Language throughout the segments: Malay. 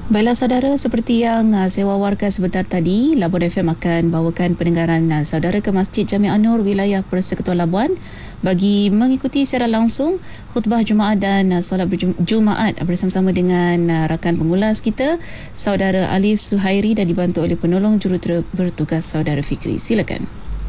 Baiklah saudara, seperti yang saya wawarkan sebentar tadi, Labuan FM akan bawakan pendengaran saudara ke Masjid Jami' An-Nur wilayah Persekutuan Labuan bagi mengikuti secara langsung khutbah Jumaat dan solat Jumaat bersama-sama dengan rakan pengulas kita, saudara Alif Suhairi, dan dibantu oleh penolong jurutera bertugas saudara Fikri. Silakan.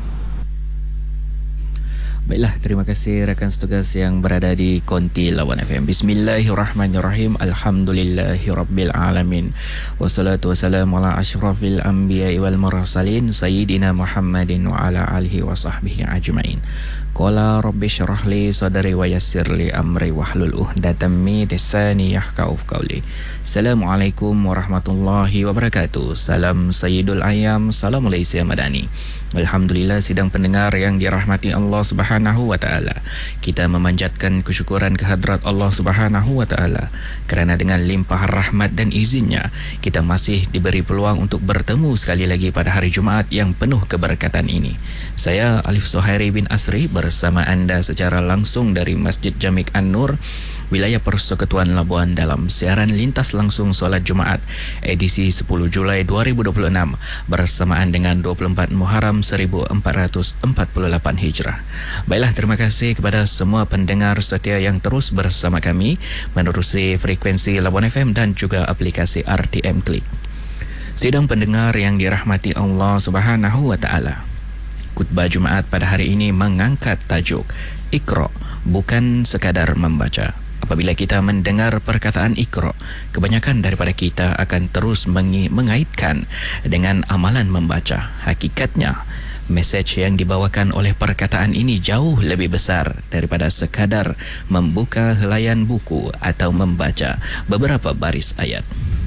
Baiklah, terima kasih rakan setugas yang berada di Konti Labuan FM. Bismillahirrahmanirrahim. Alhamdulillahirabbil alamin. Wassalatu wassalamu ala asyrafil anbiya'i wal mursalin sayyidina Muhammadin wa ala alihi wa sahbihi ajmain. Qala rabbi syrah li sadri wa yassir li amri wahlul 'uqdatam min lisani yafqahu qawli. Assalamualaikum warahmatullahi wabarakatuh. Salam Sayyidul Ayam, salam Malaysia Madani. Alhamdulillah, sidang pendengar yang dirahmati Allah Subhanahu wa taala. Kita memanjatkan kesyukuran kehadrat Allah Subhanahu wa taala kerana dengan limpah rahmat dan izinnya kita masih diberi peluang untuk bertemu sekali lagi pada hari Jumaat yang penuh keberkatan ini. Saya Alif Suhairi bin Asri bersama anda secara langsung dari Masjid Jami' An-Nur wilayah Persekutuan Labuan dalam siaran lintas langsung solat Jumaat edisi 10 Julai 2026 bersamaan dengan 24 Muharram 1448 Hijrah. Baiklah, terima kasih kepada semua pendengar setia yang terus bersama kami menerusi frekuensi Labuan FM dan juga aplikasi RTM Klik. Sidang pendengar yang dirahmati Allah Subhanahu wa taala. Khutbah Jumaat pada hari ini mengangkat tajuk Iqra, bukan sekadar membaca. Apabila kita mendengar perkataan Iqra, kebanyakan daripada kita akan terus mengaitkan dengan amalan membaca. Hakikatnya, mesej yang dibawakan oleh perkataan ini jauh lebih besar daripada sekadar membuka helaian buku atau membaca beberapa baris ayat.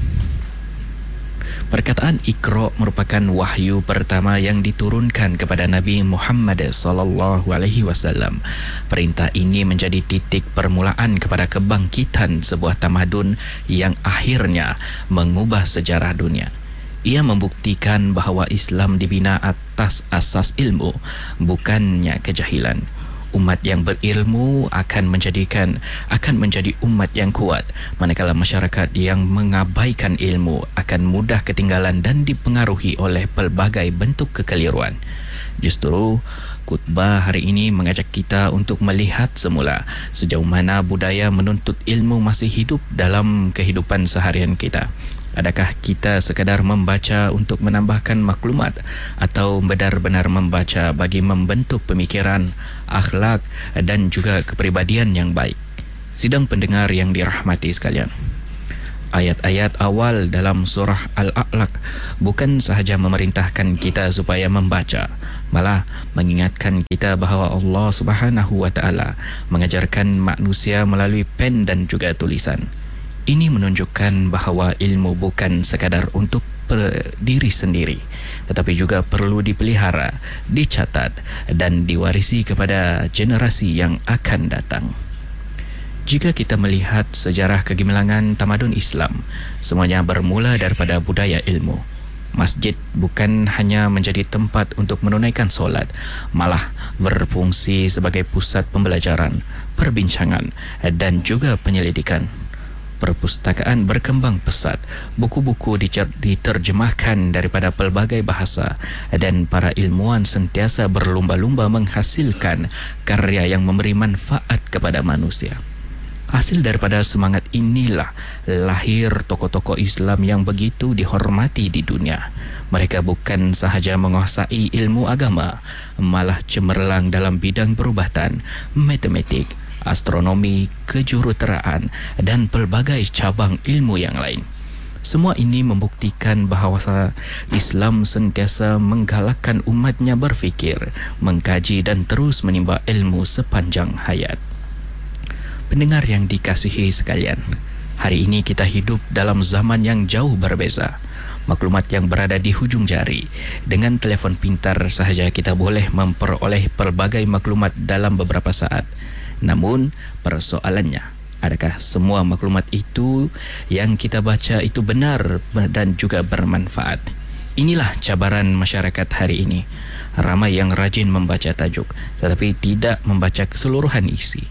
Perkataan Iqra merupakan wahyu pertama yang diturunkan kepada Nabi Muhammad sallallahu alaihi wasallam. Perintah ini menjadi titik permulaan kepada kebangkitan sebuah tamadun yang akhirnya mengubah sejarah dunia. Ia membuktikan bahawa Islam dibina atas asas ilmu, bukannya kejahilan. Umat yang berilmu akan menjadi umat yang kuat, manakala masyarakat yang mengabaikan ilmu akan mudah ketinggalan dan dipengaruhi oleh pelbagai bentuk kekeliruan. Justru khutbah hari ini mengajak kita untuk melihat semula sejauh mana budaya menuntut ilmu masih hidup dalam kehidupan seharian kita. Adakah kita sekadar membaca untuk menambahkan maklumat atau benar-benar membaca bagi membentuk pemikiran, akhlak dan juga kepribadian yang baik? Sidang pendengar yang dirahmati sekalian, ayat-ayat awal dalam surah Al-A'laq bukan sahaja memerintahkan kita supaya membaca, malah mengingatkan kita bahawa Allah Subhanahu wa taala mengajarkan manusia melalui pen dan juga tulisan. Ini menunjukkan bahawa ilmu bukan sekadar untuk diri sendiri, tetapi juga perlu dipelihara, dicatat dan diwarisi kepada generasi yang akan datang. Jika kita melihat sejarah kegemilangan tamadun Islam, semuanya bermula daripada budaya ilmu. Masjid bukan hanya menjadi tempat untuk menunaikan solat, malah berfungsi sebagai pusat pembelajaran, perbincangan dan juga penyelidikan. Perpustakaan berkembang pesat, buku-buku diterjemahkan daripada pelbagai bahasa dan para ilmuwan sentiasa berlumba-lumba menghasilkan karya yang memberi manfaat kepada manusia. Hasil daripada semangat inilah lahir tokoh-tokoh Islam yang begitu dihormati di dunia. Mereka bukan sahaja menguasai ilmu agama, malah cemerlang dalam bidang perubatan, matematik, astronomi, kejuruteraan dan pelbagai cabang ilmu yang lain. Semua ini membuktikan bahawa Islam sentiasa menggalakkan umatnya berfikir, mengkaji dan terus menimba ilmu sepanjang hayat. Pendengar yang dikasihi sekalian, hari ini kita hidup dalam zaman yang jauh berbeza. Maklumat yang berada di hujung jari. Dengan telefon pintar sahaja kita boleh memperoleh pelbagai maklumat dalam beberapa saat. Namun persoalannya, adakah semua maklumat itu yang kita baca itu benar dan juga bermanfaat? Inilah cabaran masyarakat hari ini. Ramai yang rajin membaca tajuk tetapi tidak membaca keseluruhan isi.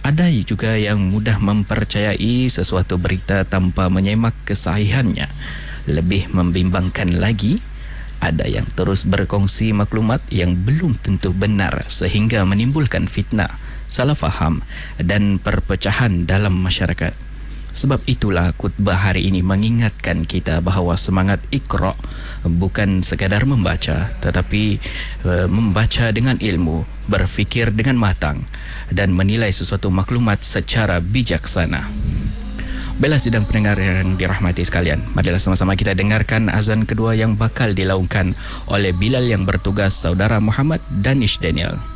Ada juga yang mudah mempercayai sesuatu berita tanpa menyemak kesahihannya. Lebih membimbangkan lagi, ada yang terus berkongsi maklumat yang belum tentu benar sehingga menimbulkan fitnah, salah faham dan perpecahan dalam masyarakat. Sebab itulah khutbah hari ini mengingatkan kita bahawa semangat Iqra bukan sekadar membaca, tetapi membaca dengan ilmu, berfikir dengan matang dan menilai sesuatu maklumat secara bijaksana. Baiklah sidang pendengar yang dirahmati sekalian, marilah sama-sama kita dengarkan azan kedua yang bakal dilaungkan oleh Bilal yang bertugas saudara Muhammad Danish Daniel.